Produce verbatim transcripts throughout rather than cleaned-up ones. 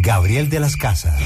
Gabriel de las Casas.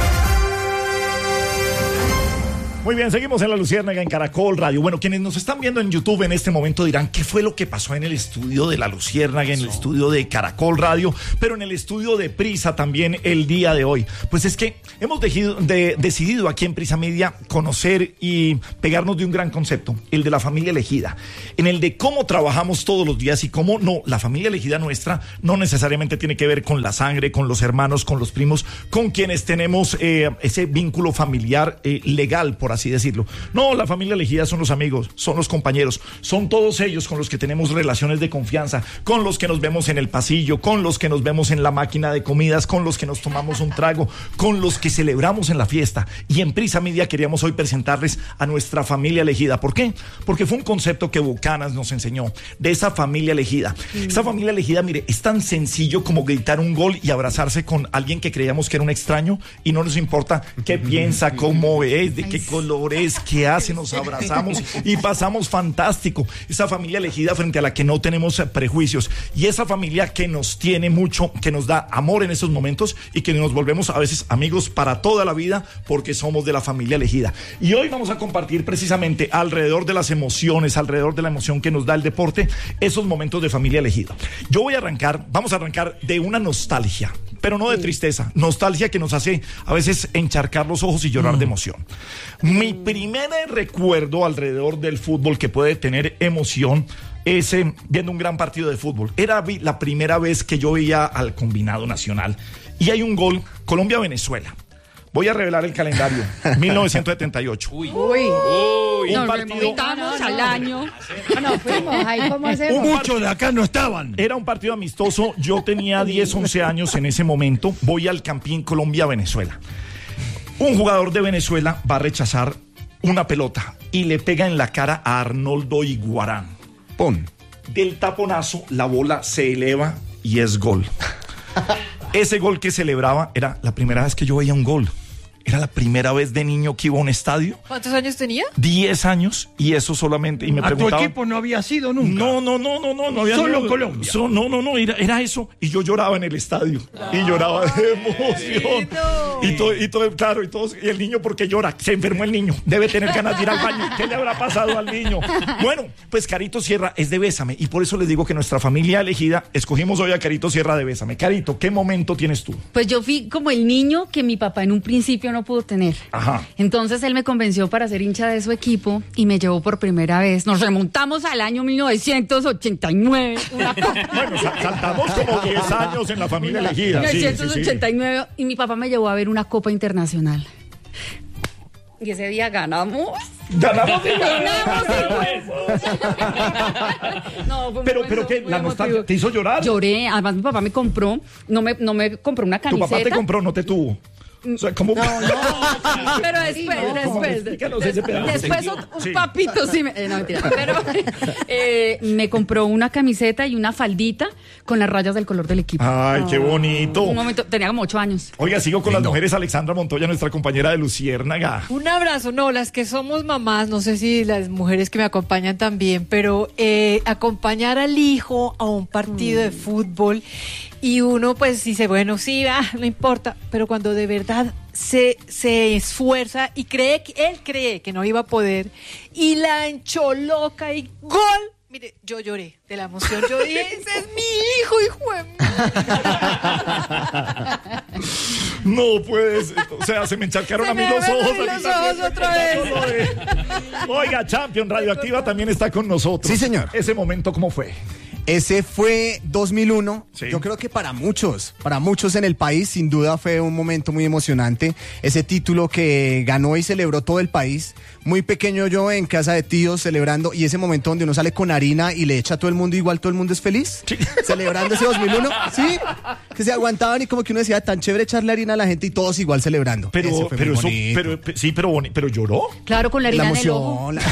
Muy bien, seguimos en La Luciérnaga en Caracol Radio. Bueno, quienes nos están viendo en YouTube en este momento dirán qué fue lo que pasó en el estudio de La Luciérnaga, en el estudio de Caracol Radio, pero en el estudio de Prisa también el día de hoy. Pues es que hemos decidido, de, decidido aquí en Prisa Media conocer y pegarnos de un gran concepto, el de la familia elegida, en el de cómo trabajamos todos los días y cómo no, la familia elegida nuestra no necesariamente tiene que ver con la sangre, con los hermanos, con los primos, con quienes tenemos eh, ese vínculo familiar eh, legal, por así decirlo. No, la familia elegida son los amigos, son los compañeros, son todos ellos con los que tenemos relaciones de confianza, con los que nos vemos en el pasillo, con los que nos vemos en la máquina de comidas, con los que nos tomamos un trago, con los que celebramos en la fiesta. Y en Prisa Media queríamos hoy presentarles a nuestra familia elegida. ¿Por qué? Porque fue un concepto que Bucanas nos enseñó, de esa familia elegida. Mm. Esa familia elegida, mire, es tan sencillo como gritar un gol y abrazarse con alguien que creíamos que era un extraño y no nos importa qué piensa, cómo es, de qué color es, qué hace, nos abrazamos y pasamos fantástico. Esa familia elegida frente a la que no tenemos prejuicios y esa familia que nos tiene mucho, que nos da amor en esos momentos y que nos volvemos a veces amigos para toda la vida porque somos de la familia elegida. Y hoy vamos a compartir precisamente alrededor de las emociones, alrededor de la emoción que nos da el deporte, esos momentos de familia elegida. Yo voy a arrancar, vamos a arrancar de una nostalgia, pero no de tristeza, nostalgia que nos hace a veces encharcar los ojos y llorar mm. de emoción. Mi primer recuerdo alrededor del fútbol que puede tener emoción es eh, viendo un gran partido de fútbol. Era la primera vez que yo veía al combinado nacional y hay un gol, Colombia-Venezuela. Voy a revelar el calendario, mil novecientos setenta y ocho. Uy, uy, uy. Nos partido... remontamos al año. No fuimos, ahí cómo hacemos. Muchos de acá no estaban. Era un partido amistoso, yo tenía diez, once años en ese momento, voy al Campín Colombia-Venezuela. Un jugador de Venezuela va a rechazar una pelota y le pega en la cara a Arnoldo Iguarán. ¡Pum! Del taponazo, la bola se eleva y es gol. Ese gol que celebraba era la primera vez que yo veía un gol. Era la primera vez de niño que iba a un estadio. ¿Cuántos años tenía? Diez años y eso solamente. Y me ¿A preguntaba, tu equipo no había sido nunca? No, no, no, no, no, no había Solo sido, Colombia. So, no, no, no, era, era eso. Y yo lloraba en el estadio. Ah, y lloraba de emoción. Y todo, y todo, claro, y todos, y el niño, ¿por qué llora? Se enfermó el niño. Debe tener ganas de ir al baño. ¿Qué le habrá pasado al niño? Bueno, pues Carito Sierra es de Bésame. Y por eso les digo que nuestra familia elegida, escogimos hoy a Carito Sierra de Bésame. Carito, ¿qué momento tienes tú? Pues yo fui como el niño que mi papá en un principio no pudo tener. Ajá. Entonces él me convenció para ser hincha de su equipo y me llevó por primera vez. Nos remontamos al año mil novecientos ochenta y nueve. Una... Bueno, saltamos como diez años en la familia elegida. mil novecientos ochenta y nueve, sí, sí, sí. Y mi papá me llevó a ver una Copa Internacional. Y ese día ganamos. Ganamos y ganamos. No, fue pero, muy pero que la nostalgia te hizo llorar. Lloré, además mi papá me compró, no me, no me compró una camiseta. Tu papá te compró, no te tuvo. O sea, ¿cómo? No, no, pero después, no, después, después, después, después un, sí. papito sí me, eh, no mentira, pero eh, me compró una camiseta y una faldita con las rayas del color del equipo. Ay, qué bonito. Un momento, tenía como ocho años. Oiga, sigo con las mujeres. Alexandra Montoya, nuestra compañera de Luciérnaga. Un abrazo, no, las que somos mamás, no sé si las mujeres que me acompañan también, pero eh, acompañar al hijo a un partido mm. de fútbol. Y uno pues dice, bueno, sí, ah, no importa, pero cuando de verdad se, se esfuerza y cree que él cree que no iba a poder y la encholoca y ¡gol! Mire, yo lloré de la emoción, yo dije, ese es mi hijo, hijo de... No puedes, o sea, se me encharcaron se a mí me los ojos. Los ojos otra vez. Oiga, Champion Radioactiva también está con nosotros. Sí, señor. Ese momento, ¿cómo fue? Ese fue dos mil uno, sí. Yo creo que para muchos, para muchos en el país, sin duda fue un momento muy emocionante. Ese título que ganó y celebró todo el país. Muy pequeño yo en casa de tíos celebrando, y ese momento donde uno sale con harina y le echa a todo el mundo, igual todo el mundo es feliz. Sí. Celebrando ese dos mil uno, sí, que se aguantaban y como que uno decía, tan chévere echarle harina a la gente y todos igual celebrando. Pero, pero eso, pero, sí, pero, pero lloró. Claro, con la harina la en el ojo. la...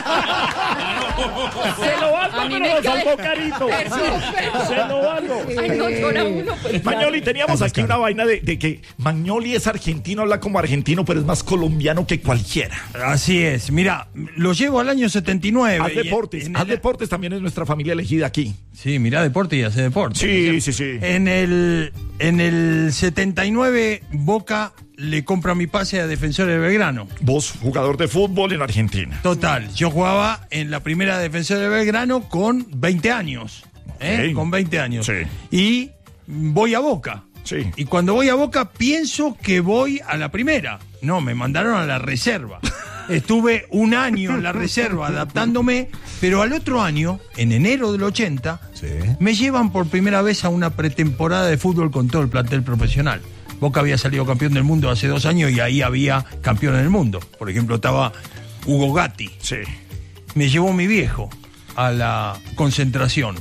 Se lo valgo, pero lo salvó Carito. Se lo valgo. Ay, no, llora uno. Pues, Magnoli, teníamos aquí una vaina de, de que Magnoli es argentino, habla como argentino, pero es más colombiano que cualquiera. Así es. Mira, lo llevo al año setenta y nueve. Haz deportes. Haz el... deportes también es nuestra familia elegida aquí. Sí, mirá deporte y hace deporte. Sí, sí, sí. En el, en el setenta y nueve, Boca le compra mi pase a Defensores de Belgrano. Vos, jugador de fútbol en Argentina. Total, yo jugaba en la primera Defensores de Belgrano con veinte años. ¿eh? Okay. Con veinte años. Sí. Y voy a Boca. Sí. Y cuando voy a Boca pienso que voy a la primera. No, me mandaron a la reserva. Estuve un año en la reserva adaptándome, pero al otro año, en enero del ochenta, sí. me llevan por primera vez a una pretemporada de fútbol con todo el plantel profesional. Boca había salido campeón del mundo hace dos años y ahí había campeón del mundo. Por ejemplo, estaba Hugo Gatti. Sí. Me llevó mi viejo a la concentración.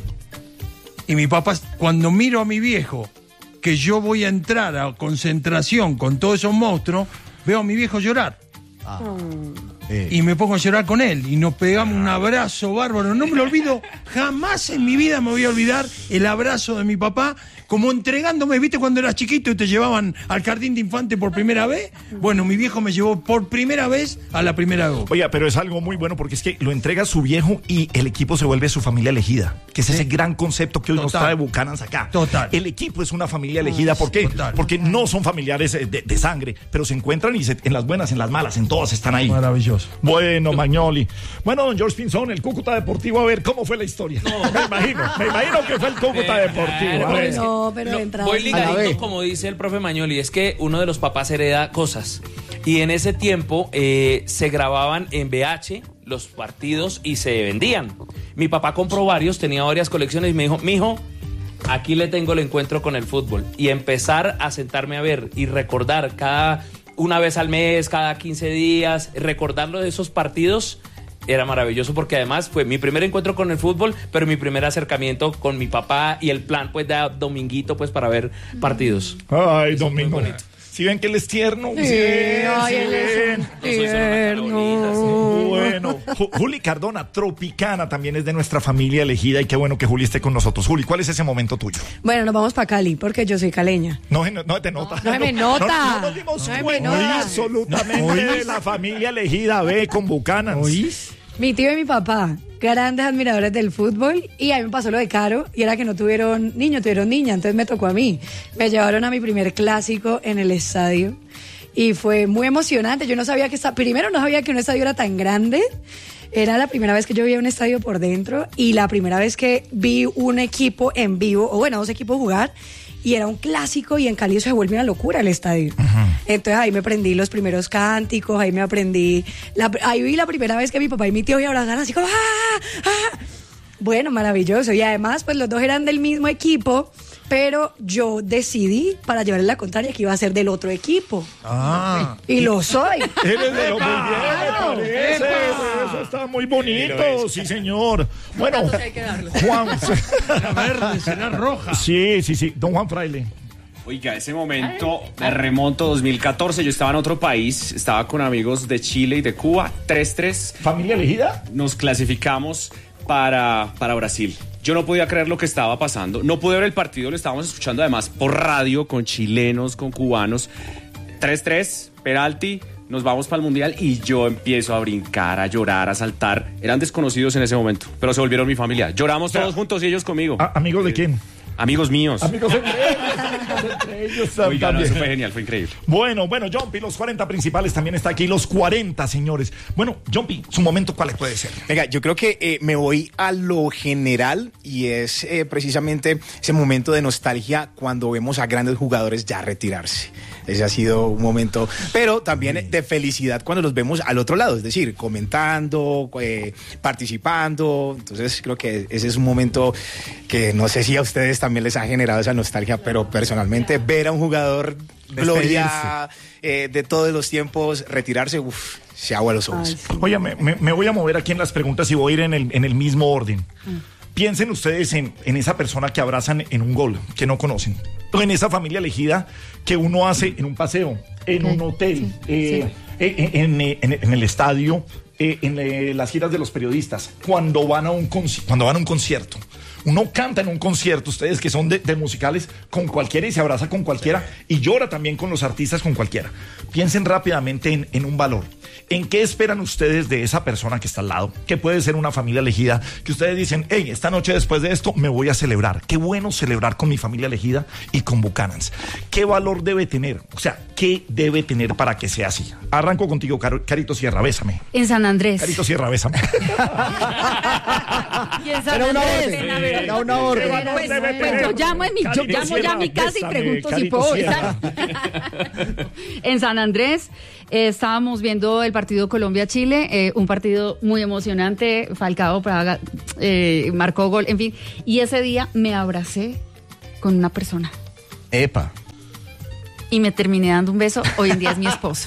Y mi papá, cuando miro a mi viejo, que yo voy a entrar a concentración con todos esos monstruos, veo a mi viejo llorar. Ah. Eh. Y me pongo a llorar con él y nos pegamos un abrazo bárbaro. No me lo olvido, jamás en mi vida me voy a olvidar el abrazo de mi papá, como entregándome, ¿viste cuando eras chiquito y te llevaban al jardín de infante por primera vez? Bueno, mi viejo me llevó por primera vez a la primera vez. Oiga, pero es algo muy bueno porque es que lo entrega su viejo y el equipo se vuelve su familia elegida, que es sí. ese gran concepto que hoy Total. nos trae Bucanans acá. Total. El equipo es una familia elegida, ¿por qué? Total. Porque no son familiares de, de sangre, pero se encuentran y se, en las buenas, en las malas, en todas están ahí. Maravilloso. Bueno, Magnoli. Bueno, don George Pinzón, el Cúcuta Deportivo, a ver, ¿cómo fue la historia? No. Me imagino, me imagino que fue el Cúcuta Deportivo. A ver. No, pero no, entraba. Voy ligadito, como dice el profe Magnoli, es que uno de los papás hereda cosas. Y en ese tiempo eh, se grababan en V H los partidos y se vendían. Mi papá compró varios, tenía varias colecciones y me dijo, mijo, aquí le tengo el encuentro con el fútbol. Y empezar a sentarme a ver y recordar cada una vez al mes, cada quince días, recordarlo de esos partidos era maravilloso porque además fue mi primer encuentro con el fútbol, pero mi primer acercamiento con mi papá y el plan pues de dominguito pues para ver partidos. Ay, Eso domingo. ¿Sí ven que él es tierno? Sí, sí, ay, sí él es ven. tierno. Bueno, Juli Cardona, Tropicana, también es de nuestra familia elegida y qué bueno que Juli esté con nosotros. Juli, ¿cuál es ese momento tuyo? Bueno, nos vamos para Cali porque yo soy caleña. No, no, no te nota. No, no me nota. No, no nos dimos no cuenta me nota. absolutamente de la familia elegida B con Bucanans. ¿Oís? Mi tío y mi papá, grandes admiradores del fútbol, y a mí me pasó lo de Caro, y era que no tuvieron niño, tuvieron niña, entonces me tocó a mí. Me llevaron a mi primer clásico en el estadio, y fue muy emocionante. Yo no sabía que estaba, primero no sabía que un estadio era tan grande, era la primera vez que yo vi un estadio por dentro, y la primera vez que vi un equipo en vivo, o bueno, dos equipos jugar, y era un clásico y en Cali se vuelve una locura el estadio. Uh-huh. Entonces ahí me aprendí los primeros cánticos, ahí me aprendí, la, ahí vi la primera vez que mi papá y mi tío me abrazaron así como ¡ah! ¡ah! Bueno, maravilloso. Y además pues los dos eran del mismo equipo, pero yo decidí para llevarle la contraria que iba a ser del otro equipo. Ah. Y lo soy. Eres de lo muy bien, me parece. Eso está muy bonito, sí señor. Bueno, Juan. La verde será roja. Sí, sí, sí. Don Juan Fraile. Oiga, ese momento me remonto dos mil catorce, yo estaba en otro país, estaba con amigos de Chile y de Cuba, tres tres. ¿Familia elegida? Nos clasificamos para, para Brasil. Yo no podía creer lo que estaba pasando, no pude ver el partido, lo estábamos escuchando además por radio, con chilenos, con cubanos. tres tres, penalti, nos vamos para el Mundial y yo empiezo a brincar, a llorar, a saltar. Eran desconocidos en ese momento, pero se volvieron mi familia. Lloramos o sea, todos juntos y ellos conmigo. ¿A- ¿Amigos de quién? Amigos míos. Amigos entre ellos, entre ellos Oiga, no, también. eso fue genial, fue increíble. Bueno, bueno, Jumpy, los cuarenta principales también está aquí, los cuarenta, señores. Bueno, Jumpy, su momento, ¿cuál puede ser? Venga, yo creo que eh, me voy a lo general y es eh, precisamente ese momento de nostalgia cuando vemos a grandes jugadores ya retirarse. Ese ha sido un momento, pero también de felicidad cuando los vemos al otro lado, es decir, comentando, eh, participando. Entonces creo que ese es un momento que no sé si a ustedes también les ha generado esa nostalgia, pero personalmente ver a un jugador gloria eh, de todos los tiempos retirarse, uff, se agua los ojos. Ay, sí. Oye, me, me, me voy a mover aquí en las preguntas y voy a ir en el, en el mismo orden. Mm. Piensen ustedes en, en esa persona que abrazan en un gol, que no conocen. O en esa familia elegida que uno hace en un paseo, en un hotel, sí, eh, sí. En, en, en, en el estadio, eh, en eh, las giras de los periodistas, cuando van a un conci- cuando van a un concierto. Uno canta en un concierto, ustedes que son de, de musicales, con cualquiera y se abraza con cualquiera y llora también con los artistas, con cualquiera. Piensen rápidamente en, en un valor. ¿En qué esperan ustedes de esa persona que está al lado? Que puede ser una familia elegida, que ustedes dicen, hey, esta noche después de esto me voy a celebrar. Qué bueno celebrar con mi familia elegida y con Buchanan's. ¿Qué valor debe tener? O sea, ¿qué debe tener para que sea así? Arranco contigo, Car- Carito Sierra, bésame. En San Andrés. Carito Sierra, bésame. Y en San Era una Andrés. orden, era una orden. Pues, debe pues, tener? yo llamo, en mi, yo Carito llamo ya a Sierra, mi casa y bésame, pregunto si Carito puedo Sierra. besar. En San Andrés eh, estábamos viendo el partido Colombia-Chile, eh, un partido muy emocionante. Falcao Praga eh, marcó gol, en fin. Y ese día me abracé con una persona Epa. y me terminé dando un beso. Hoy en día es mi esposo.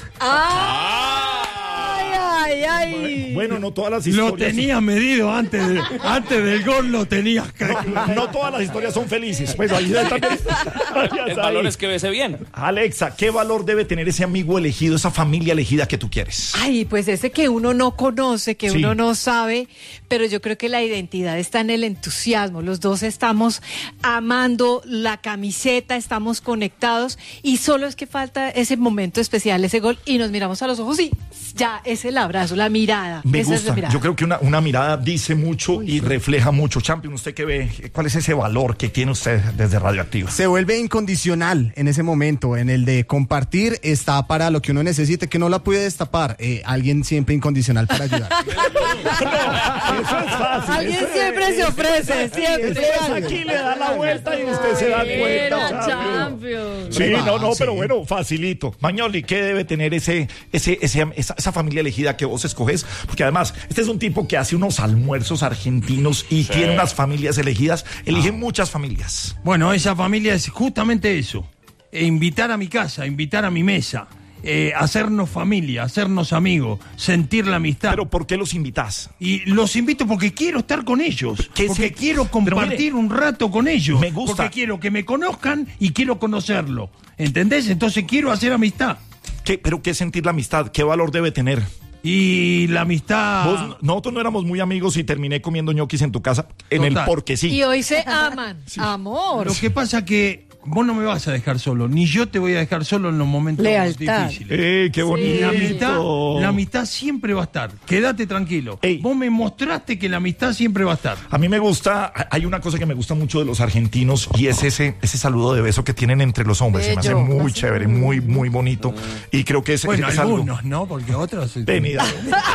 Ay, ay, ay. Bueno, no todas las Lo historias... tenía medido antes, de- antes del gol, lo tenía. No, no todas las historias son felices. Pues ahí también... El valor es que bese bien. Alexa, ¿qué valor debe tener ese amigo elegido, esa familia elegida que tú quieres? Ay, pues ese que uno no conoce, que Sí. uno no sabe, pero yo creo que la identidad está en el entusiasmo. Los dos estamos amando la camiseta, estamos conectados y solo es que falta ese momento especial, ese gol y nos miramos a los ojos y ya es el abrazo, la mirada. Me Esa es la gusta. mirada. Yo creo que una, una mirada dice mucho y refleja mucho. Champion, ¿usted qué ve? ¿Cuál es ese valor que tiene usted desde Radioactiva? Se vuelve incondicional en ese momento, en el de compartir, está para lo que uno necesite, que no la puede destapar. Eh, alguien siempre incondicional para ayudar. Eso es fácil. Alguien eso es- siempre se ofrece, eso siempre. es aquí le da la vuelta y usted se da Era cuenta. Champion. Champions. Sí, no, no, Ah, pero sí. bueno, facilito. Mañoli, ¿qué debe tener ese, ese, ese, esa, esa familia elegida que vos escoges? Porque además, este es un tipo que hace unos almuerzos argentinos y tiene unas familias elegidas. Elige muchas familias. Bueno, esa familia es justamente eso. E invitar a mi casa, invitar a mi mesa, eh, hacernos familia, hacernos amigos, sentir la amistad. Pero ¿por qué los invitas? Y los invito porque quiero estar con ellos, ¿Qué porque se- quiero Pero compartir mire, un rato con ellos, me gusta. porque quiero que me conozcan y quiero conocerlo, ¿entendés? Entonces quiero hacer amistad. ¿Qué, ¿Pero qué sentir la amistad? ¿Qué valor debe tener? Y la amistad... Vos- nosotros no éramos muy amigos y terminé comiendo ñoquis en tu casa en Total. el porque sí. Y hoy se aman. Amor. Lo que pasa que vos no me vas a dejar solo, ni yo te voy a dejar solo en los momentos Lealtad. difíciles. ¡Eh, qué bonito! La amistad, la amistad siempre va a estar. Quédate tranquilo. Ey. Vos me mostraste que la amistad siempre va a estar. A mí me gusta, hay una cosa que me gusta mucho de los argentinos y es ese, ese saludo de beso que tienen entre los hombres. Se me hace Bello. muy chévere, muy, muy bonito. Y creo que ese Bueno, es algo. algunos, ¿no? Porque otros... Vení, dale.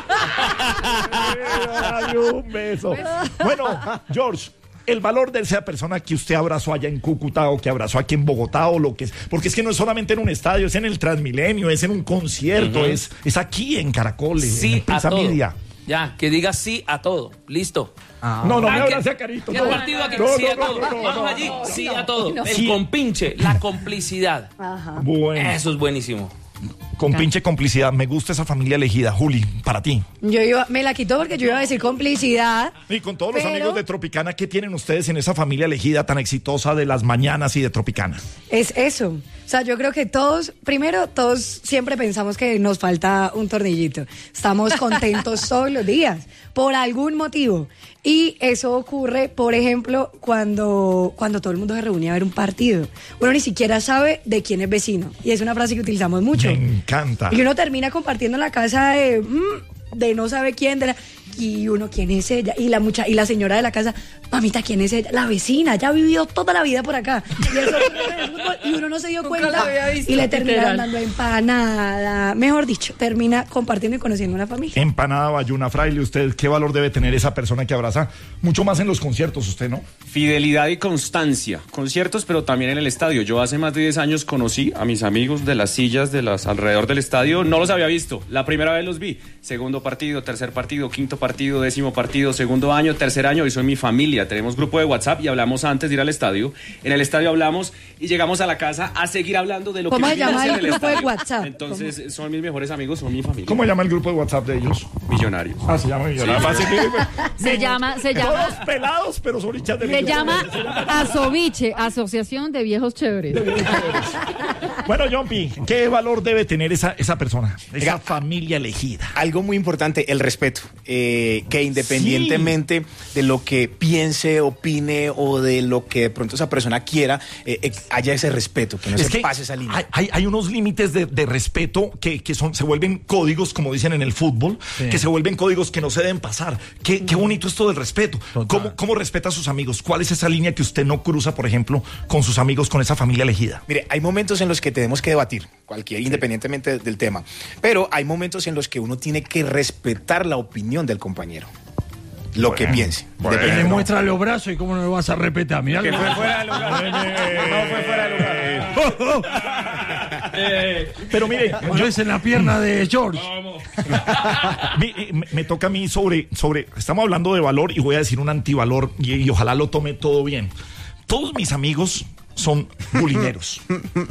Dale un beso. Bueno, George, el valor de esa persona que usted abrazó allá en Cúcuta o que abrazó aquí en Bogotá o lo que es, porque es que no es solamente en un estadio, es en el Transmilenio, es en un concierto, Ujú. es, es aquí en Caracol, en Sí a Prisa todo. Media. Ya, que diga sí a todo. Listo. No, no me Ah, abrace ¿qué- a Carito. ¿Qué no. partido aquí? No, Sí a no, todo. no, no, Vamos no. allí. Sí a todo. El Sí. compinche, la complicidad. Bueno, Eso es buenísimo. con pinche complicidad, me gusta esa familia elegida. Juli, para ti. Yo iba, me la quitó porque yo iba a decir complicidad. Y con todos los Pero- amigos de Tropicana, ¿qué tienen ustedes en esa familia elegida tan exitosa de las mañanas y de Tropicana? Es eso. O sea, yo creo que todos, primero, todos siempre pensamos que nos falta un tornillito. Estamos contentos todos los días, por algún motivo. Y eso ocurre, por ejemplo, cuando, cuando todo el mundo se reúne a ver un partido. Uno ni siquiera sabe de quién es vecino. Y es una frase que utilizamos mucho. Me encanta. Y uno termina compartiendo en la casa de, mm, de no sabe quién, de la, y uno, ¿quién es ella? Y la mucha, y la señora de la casa, mamita, ¿quién es ella? La vecina, ya ha vivido toda la vida por acá. Y, eso ocurre en el fútbol, y uno no se dio Nunca cuenta. la había visto. Y le terminan Literal. dando empanada. Mejor dicho, termina compartiendo y conociendo una familia. Empanada Bayuna, Fraile, ¿usted qué valor debe tener esa persona que abraza? Mucho más en los conciertos, usted, ¿no? Fidelidad y constancia. Conciertos, pero también en el estadio. Yo hace más de diez años conocí a mis amigos de las sillas de las alrededor del estadio. No los había visto. La primera vez los vi. Segundo partido, tercer partido, quinto partido, décimo partido, segundo año, tercer año. Y son mi familia. Tenemos grupo de WhatsApp y hablamos antes de ir al estadio. En el estadio hablamos y llegamos a la casa a seguir hablando de lo ¿Cómo que se llama vivimos en el grupo de estadio. WhatsApp? Entonces, son mis mejores amigos, son mi familia. ¿Cómo llama el grupo de WhatsApp de ellos? Mi Millonarios. Ah, se llama Millonarios. Sí. Se llama, se llama. Todos pelados, pero son hinchas de Se Millonarios. llama Asoviche, Asociación de Viejos Chéveres. Bueno, John-Pi, ¿qué valor debe tener esa, esa persona, esa Oiga, familia elegida? Algo muy importante, el respeto. Eh, que independientemente sí. de lo que piense, opine o de lo que de pronto esa persona quiera, eh, eh, haya ese respeto, que no es se que pase esa línea. Hay, hay, hay unos límites de, de respeto que, que son, se vuelven códigos, como dicen en el fútbol, sí. que se vuelven códigos que no se deben pasar. Qué, qué bonito esto del respeto. ¿Cómo, ¿Cómo respeta a sus amigos? ¿Cuál es esa línea que usted no cruza, por ejemplo, con sus amigos, con esa familia elegida? Mire, hay momentos en los que tenemos que debatir, cualquier, sí. independientemente del tema, pero hay momentos en los que uno tiene que respetar la opinión del compañero. Lo bueno, que piense. Bueno, y le muestra los brazos y cómo no lo vas a respetar. Mirá que fue fuera de lugar. No fue fuera de lugar. eh, Pero mire, yo es en la pierna de George. me, me, me toca a mí sobre, sobre. Estamos hablando de valor y voy a decir un antivalor y, y ojalá lo tome todo bien. Todos mis amigos son bulineros.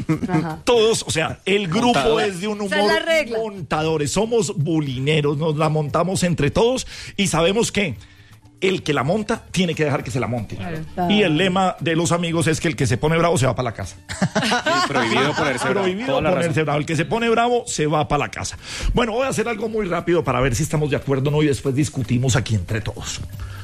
Todos, o sea, el grupo Montador. es de un humor montadores. Somos bulineros, nos la montamos entre todos y sabemos que el que la monta tiene que dejar que se la monte. Claro. Y el lema de los amigos es que el que se pone bravo se va para la casa. Sí, prohibido ponerse bravo. Prohibido ponerse bravo. El que se pone bravo se va para la casa. Bueno, voy a hacer algo muy rápido para ver si estamos de acuerdo o no y después discutimos aquí entre todos.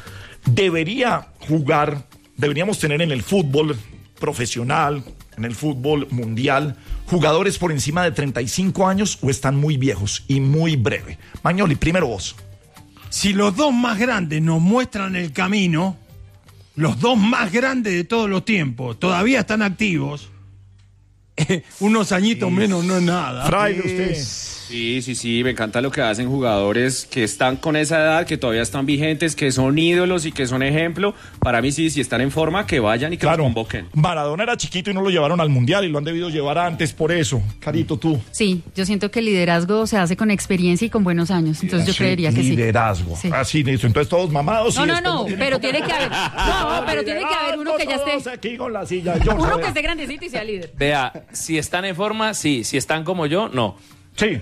Debería jugar, deberíamos tener en el fútbol profesional, en el fútbol mundial, jugadores por encima de treinta y cinco años o están muy viejos y muy breve. Magnoli, primero vos. Si los dos más grandes nos muestran el camino, los dos más grandes de todos los tiempos todavía están activos, eh, unos añitos sí. menos no es nada. Fraile, usted. Sí, sí, sí, me encanta lo que hacen jugadores que están con esa edad, que todavía están vigentes, que son ídolos y que son ejemplo. Para mí sí, si están en forma, que vayan y que claro. los convoquen. Maradona era chiquito y no lo llevaron al Mundial y lo han debido llevar antes por eso. Carito, tú. Sí, yo siento que el liderazgo se hace con experiencia y con buenos años, entonces sí, yo creería que liderazgo. sí. Liderazgo, así, listo. Entonces todos mamados. No, y no, no, no pero tiene que haber, no, pero tiene que haber uno que ya esté. Aquí con la silla, uno que esté grandecito y sea líder. Vea, si están en forma, sí, si están como yo, no. Sí.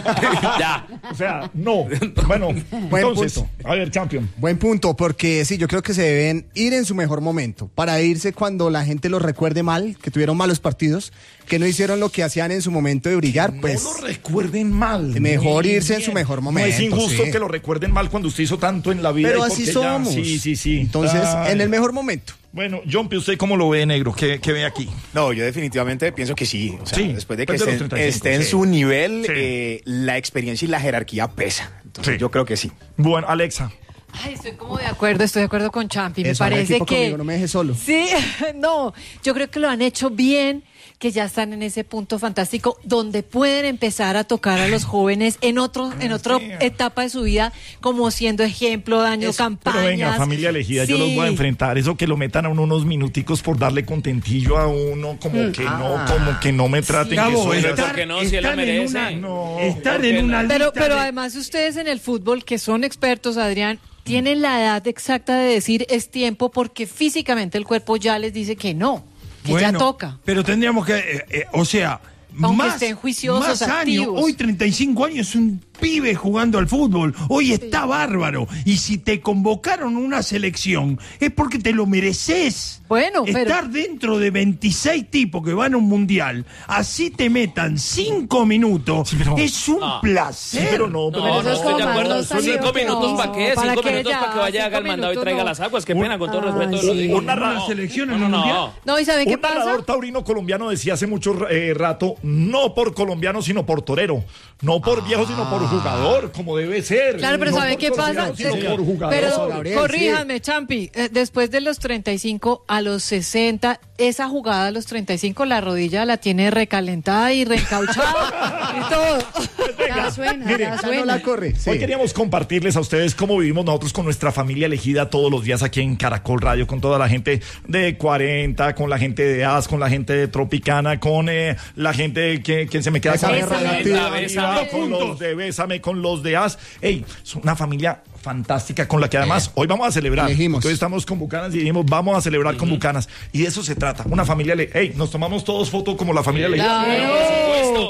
Ya. O sea, no. Bueno, buen entonces, punto. A ver, Champion. Buen punto, porque sí, yo creo que se deben ir en su mejor momento, para irse cuando la gente los recuerde mal, que tuvieron malos partidos, que no hicieron lo que hacían en su momento de brillar, que pues... No lo recuerden mal. Mejor irse bien. en su mejor momento. No es injusto sí. que lo recuerden mal cuando usted hizo tanto en la vida. Pero así somos. Ya, sí, sí, sí. Entonces, Ay. en el mejor momento. Bueno, John-Pi, ¿usted cómo lo ve, negro? ¿Qué, qué ve aquí? No, yo definitivamente pienso que sí. O sea, sí, después de que después esté, de treinta y cinco, esté en sí. su nivel, Sí. eh, la experiencia y la jerarquía pesa. Entonces, Sí. yo creo que sí. Bueno, Alexa. Ay, estoy como de acuerdo, estoy de acuerdo con Champi. Me Eso, haga parece equipo que... conmigo, no me deje solo. Sí, no, yo creo que lo han hecho bien, que ya están en ese punto fantástico donde pueden empezar a tocar a los jóvenes en otro, en otra sí. etapa de su vida, como siendo ejemplo, daño, Eso, campañas. Pero venga, familia elegida, sí. yo los voy a enfrentar. Eso que lo metan a uno unos minuticos por darle contentillo a uno, como mm. que ah. no, como que no me traten sí, Gabo, que soy... estar, ¿Por qué no? Si él la merece. Una, no, estar en una no? Pero, lista pero de... además ustedes en el fútbol, que son expertos, Adrián, tienen la edad exacta de decir es tiempo porque físicamente el cuerpo ya les dice que no, que bueno, ya toca. Pero tendríamos que, eh, eh, o sea, aunque más, estén juiciosos, más años. activos. Hoy treinta y cinco años es un pibe jugando al fútbol. Hoy está sí. bárbaro. Y si te convocaron una selección es porque te lo mereces. Bueno, estar pero... dentro de veintiséis tipos que van a un mundial, así te metan cinco minutos, sí, pero... es un no. placer. Sí, pero no, pero no, no, estoy de acuerdo. Son cinco minutos no, para qué, para cinco que minutos ya, para que vaya, haga el mandado y traiga no. las aguas. Qué pena, con todo ah, respeto. Sí. Una, una selección en no, un no, mundial. No, no, ¿y sabe qué un pasa? Un narrador taurino colombiano decía hace mucho eh, rato, no por colombiano, sino por torero. No por ah. viejo, sino por jugador, como debe ser. Claro, pero no ¿sabe qué pasa? Sino sí. por jugador. Pero Gabriel, corríjame, sí. Champi, eh, después de los treinta y cinco a los sesenta, esa jugada a los treinta y cinco, la rodilla la tiene recalentada y reencauchada y todo. Ya suena, Mire, ya suena. No la corre. Sí. Hoy queríamos compartirles a ustedes cómo vivimos nosotros con nuestra familia elegida todos los días aquí en Caracol Radio, con toda la gente de cuarenta, con la gente de A S, con la gente de Tropicana, con eh, la gente que, que se me queda Bésame, arriba, Bésame. con los de Bésame, con los de A S. Ey, es una familia fantástica con la que además hoy vamos a celebrar. Elegimos. Hoy estamos con Bucanas y dijimos vamos a celebrar uh-huh. con Bucanas. Y de eso se trata. Una familia, le- ey, nos tomamos todos fotos como la familia elegida. Claro. Por supuesto. Venga.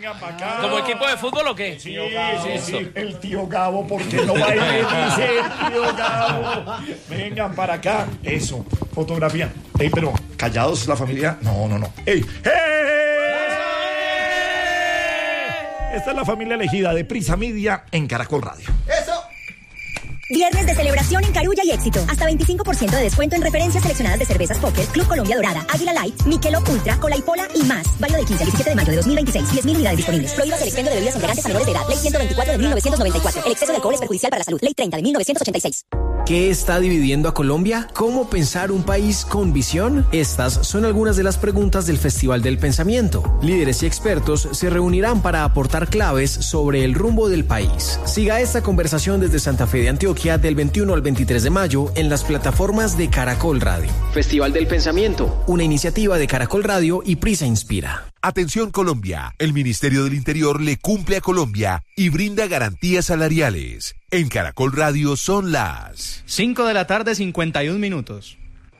Vengan para acá. ¿Como equipo de fútbol o qué? Sí, sí, sí. El tío Gabo, porque no va a ir, dice el tío Gabo. Vengan para acá. Eso, fotografía. Ey, pero callados la familia. No, no, no. Ey, ¡hey! Esta es la familia elegida de Prisa Media en Caracol Radio. ¡Eso! Viernes de celebración en Carulla y Éxito. Hasta veinticinco por ciento de descuento en referencias seleccionadas de cervezas Poker, Club Colombia Dorada, Águila Light, Michelob Ultra, Cola y Pola y más. Válido del quince al diecisiete de mayo de dos mil veintiséis. diez mil unidades disponibles. Prohíbas el expendio de bebidas embriagantes a menores de edad. Ley ciento veinticuatro de mil novecientos noventa y cuatro. El exceso de alcohol es perjudicial para la salud. Ley treinta de mil novecientos ochenta y seis. ¿Qué está dividiendo a Colombia? ¿Cómo pensar un país con visión? Estas son algunas de las preguntas del Festival del Pensamiento. Líderes y expertos se reunirán para aportar claves sobre el rumbo del país. Siga esta conversación desde Santa Fe de Antioquia del veintiuno al veintitrés de mayo en las plataformas de Caracol Radio. Festival del Pensamiento, una iniciativa de Caracol Radio y Prisa Inspira. Atención Colombia, el Ministerio del Interior le cumple a Colombia y brinda garantías salariales. En Caracol Radio son las cinco de la tarde, cincuenta y un minutos.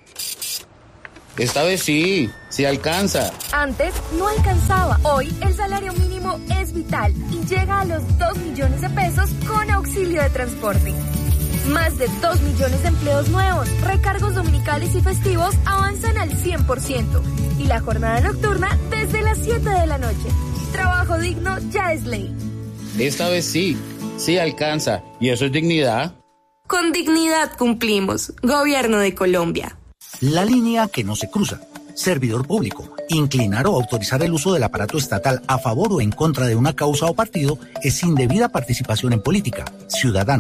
Esta vez sí, sí alcanza. Antes no alcanzaba. Hoy el salario mínimo es vital y llega a los dos millones de pesos con auxilio de transporte. Más de dos millones de empleos nuevos, recargos dominicales y festivos avanzan al cien por ciento. Y la jornada nocturna desde las siete de la noche. Trabajo digno ya es ley. Esta vez sí, sí alcanza. ¿Y eso es dignidad? Con dignidad cumplimos. Gobierno de Colombia. La línea que no se cruza. Servidor público. Inclinar o autorizar el uso del aparato estatal a favor o en contra de una causa o partido es indebida participación en política. Ciudadano.